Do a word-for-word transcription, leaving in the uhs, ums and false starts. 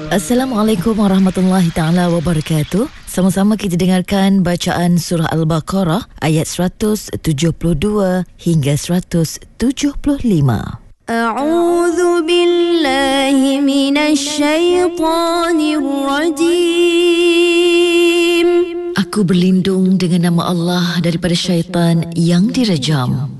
Assalamualaikum warahmatullahi taala wabarakatuh. Sama-sama kita dengarkan bacaan surah Al-Baqarah ayat seratus tujuh puluh dua hingga seratus tujuh puluh lima. A'udzu billahi minasy syaithanir rajim. Aku berlindung dengan nama Allah daripada syaitan yang direjam.